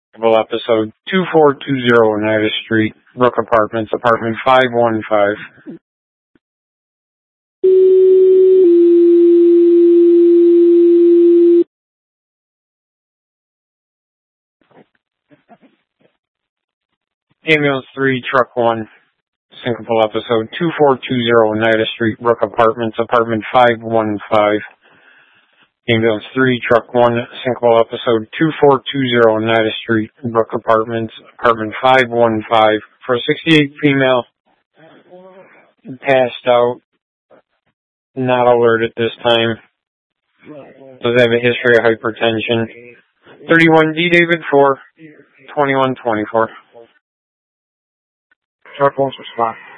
Episode 2420 Oneida Street, Brook Apartments, apartment 515. Ambulance 3, Truck 1, Syncopal episode 2420 Oneida Street, Brook Apartments, apartment 515. Ambulance 3, Truck 1, Syncopal episode 2420 Oneida Street, Brook Apartments, apartment 515. For a 68 female, passed out, not alert at this time. Does have a history of hypertension. 31D David 4, 2124. Truck 1's response.